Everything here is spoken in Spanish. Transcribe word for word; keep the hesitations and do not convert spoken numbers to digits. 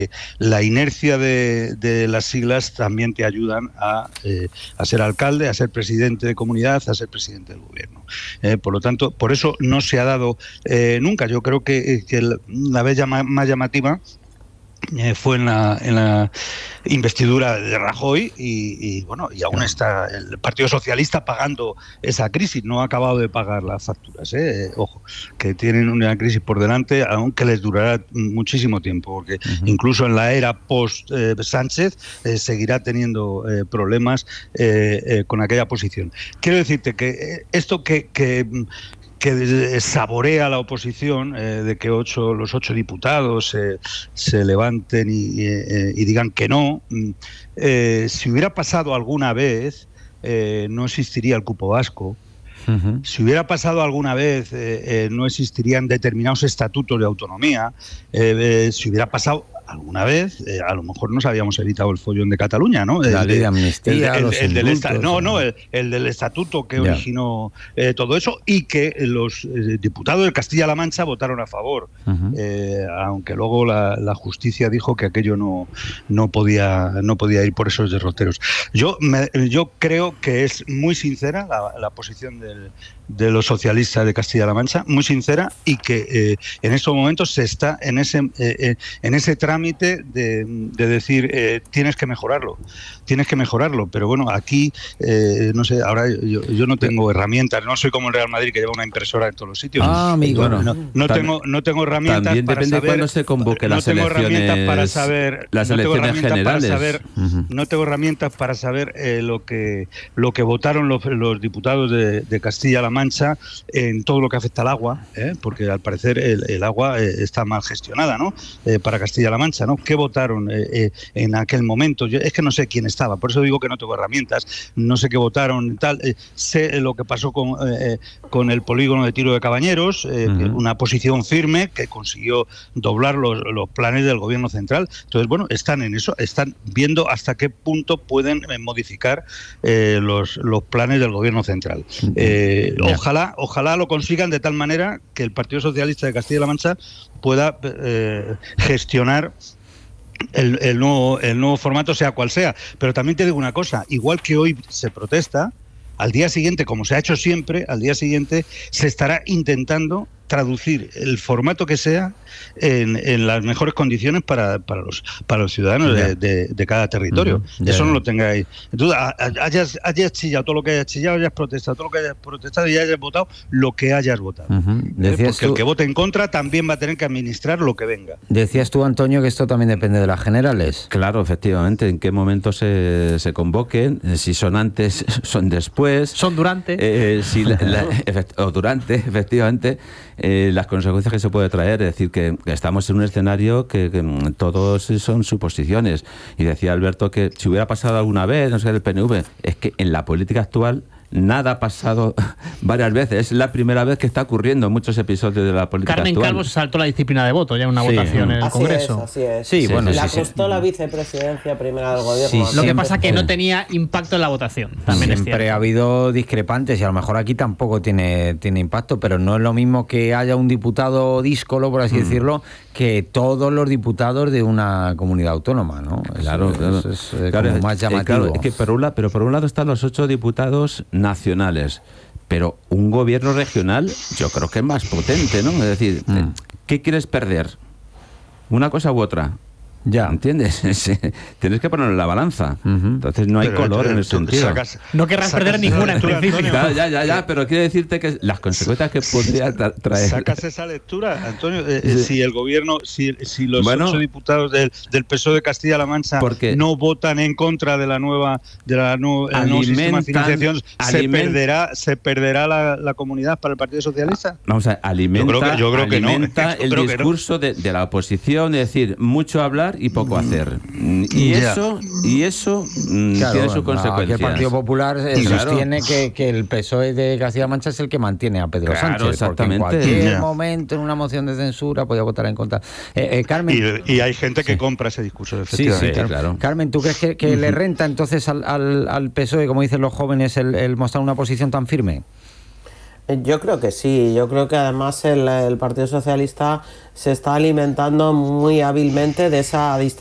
la inercia de, de las siglas también te ayudan a, eh, a ser alcalde, a ser presidente de comunidad, a ser presidente del gobierno. Eh, por lo tanto, por eso no se ha dado eh, nunca. Yo creo que, que la vez llama, más llamativa Eh, fue en la, en la investidura de Rajoy y, y bueno, y aún está el Partido Socialista pagando esa crisis, no ha acabado de pagar las facturas, ¿eh? Eh, ojo, que tienen una crisis por delante, aunque les durará muchísimo tiempo, porque uh-huh. incluso en la era post eh, Sánchez eh, seguirá teniendo eh, problemas eh, eh, con aquella posición. Quiero decirte que eh, esto que, que que saborea la oposición, eh, de que ocho, los ocho diputados eh, se levanten y, eh, y digan que no, eh, si hubiera pasado alguna vez, eh, no existiría el cupo vasco. Uh-huh. Si hubiera pasado alguna vez, eh, eh, no existirían determinados estatutos de autonomía. Eh, eh, si hubiera pasado alguna vez, eh, a lo mejor nos habíamos evitado el follón de Cataluña, ¿no? La el, ley de amnistía, el, el, los el del indultos, esta, No, no, ¿no? el, el del estatuto que yeah. originó eh, todo eso y que los eh, diputados de Castilla-La Mancha votaron a favor, uh-huh. eh, aunque luego la, la justicia dijo que aquello no, no, podía, no podía ir por esos derroteros. Yo, me, yo creo que es muy sincera la, la posición del, de los socialistas de Castilla-La Mancha, muy sincera, y que eh, en estos momentos se está en ese, eh, en ese trámite de, de decir eh, tienes que mejorarlo, tienes que mejorarlo, pero bueno, aquí eh, no sé, ahora yo, yo no tengo herramientas, no soy como el Real Madrid que lleva una impresora en todos los sitios. Ah, amigo, no, no, no tengo no tengo herramientas también para depende saber cuándo se convoque no las tengo elecciones, herramientas para saber las no elecciones tengo generales. Para saber, uh-huh. No tengo herramientas para saber eh, lo que lo que votaron los, los diputados de, de Castilla-La Mancha en todo lo que afecta al agua, ¿eh? Porque al parecer el, el agua eh, está mal gestionada, ¿no? Eh, para Castilla-La Mancha, ¿no? ¿Qué votaron eh, eh, en aquel momento? Yo, es que no sé quién estaba, por eso digo que no tengo herramientas, no sé qué votaron y tal. Eh, sé lo que pasó con, eh, con el polígono de tiro de Cabañeros, eh, uh-huh. que una posición firme que consiguió doblar los, los planes del gobierno central. Entonces, bueno, están en eso, están viendo hasta qué punto pueden eh, modificar eh, los, los planes del gobierno central. Eh, yeah. Ojalá, ojalá lo consigan de tal manera que el Partido Socialista de Castilla-La Mancha pueda eh, gestionar El, el, nuevo, el nuevo formato, sea cual sea. Pero también te digo una cosa, igual que hoy se protesta, al día siguiente, como se ha hecho siempre, al día siguiente se estará intentando traducir el formato que sea en, en las mejores condiciones para, para, los, para los ciudadanos yeah. de, de, de cada territorio. Uh-huh. Yeah. Eso no lo tengáis. Entonces, hayas, hayas chillado todo lo que hayas chillado, hayas protestado todo lo que hayas protestado y hayas votado lo que hayas votado. Uh-huh. ¿Eh? Porque tú, el que vote en contra también va a tener que administrar lo que venga. Decías tú, Antonio, que esto también depende de las generales. Claro, efectivamente. En qué momento se, se convoquen, si son antes, son después. Son durante. Eh, si la, la, efect, o durante, efectivamente. Eh, las consecuencias que se puede traer, es decir, que, que estamos en un escenario que, que todos son suposiciones. Y decía Alberto que si hubiera pasado alguna vez, no sé, el P N V, es que en la política actual nada ha pasado varias veces. Es la primera vez que está ocurriendo en muchos episodios de la política Carmen actual. Calvo se saltó la disciplina de voto ya en una sí. votación en el así Congreso. Es, así es. Sí, sí, bueno, la sí, costó sí. la vicepresidencia primera del gobierno. Sí, lo que pasa es que no tenía impacto en la votación. También siempre ha habido discrepantes y a lo mejor aquí tampoco tiene, tiene impacto, pero no es lo mismo que haya un diputado díscolo, por así mm. decirlo, que todos los diputados de una comunidad autónoma, ¿no? Claro, eso, claro. Eso es eh, claro, como más llamativo. Claro, es que por un lado, pero por un lado están los ocho diputados nacionales. Pero un gobierno regional yo creo que es más potente, ¿no? Es decir, mm. ¿qué quieres perder? ¿Una cosa u otra? Ya. ¿Entiendes? Tienes que ponerlo en la balanza. Uh-huh. Entonces no hay pero, color en ese sentido. Sacas, no querrás perder ninguna en principio. Ya, ya, ya, ya, pero quiero decirte que las consecuencias que podría tra- traer. Sacas esa lectura, Antonio. Eh, sí. Si el gobierno, si, si los bueno, ocho diputados del, del P S O E de Castilla-La Mancha no votan en contra de la nueva de la nu- el nuevo sistema de financiación, se perderá, se perderá la, la comunidad para el Partido Socialista. Vamos a ver, alimenta, yo creo que, yo creo que alimenta no. el creo discurso que no. de, de la oposición, es decir, mucho hablar y poco hacer. Y ya. eso, y eso claro, tiene sus no, consecuencias. el Partido Popular eh, claro. sostiene que, que el P S O E de Castilla-La Mancha es el que mantiene a Pedro claro, Sánchez. Exactamente. Porque en cualquier ya. momento, en una moción de censura, podía votar en contra. Eh, eh, Carmen. Y, y hay gente que sí. compra ese discurso, Sí, efectivamente. sí, claro. claro. Carmen, ¿tú crees que, que uh-huh. le renta entonces al, al, al P S O E, como dicen los jóvenes, el, el mostrar una posición tan firme? Yo creo que sí, yo creo que además el, el Partido Socialista se está alimentando muy hábilmente de esa distancia